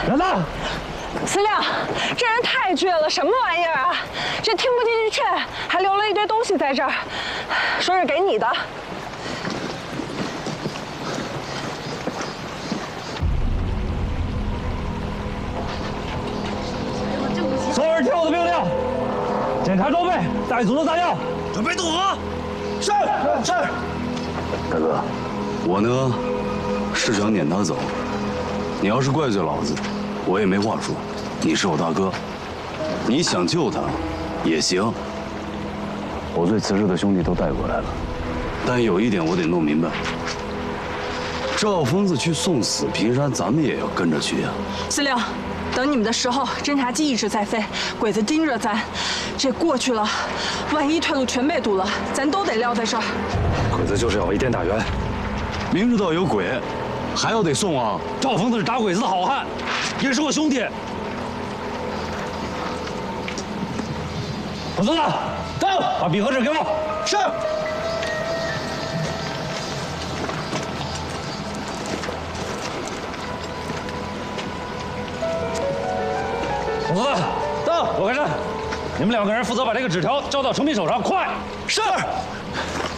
人呢？ 司令，这人太倔了，什么玩意儿啊？这听不进去劝，还留了一堆东西在这儿，说是给你的。 所有人听我的命令，检查装备，带组的弹药， 准备渡河。 是。 大哥，我呢是想撵他走。你要是怪罪老子，我也没话说。你是我大哥，你想救他也行。我最瓷实的兄弟都带过来了，但有一点我得弄明白：赵疯子去送死平山，咱们也要跟着去呀。 司令，等你们的时候，侦察机一直在飞，鬼子盯着咱，这过去了，万一退路全被堵了，咱都得撂在这儿。 鬼子就是要一天打圆， 明知道有鬼，还要得送啊！ 赵疯子是打鬼子的好汉，也是我兄弟。老孙子，走，把笔和纸给我。是。老孙子，到，罗开山，你们2个人负责把这个纸条交到程斌手上，快。是。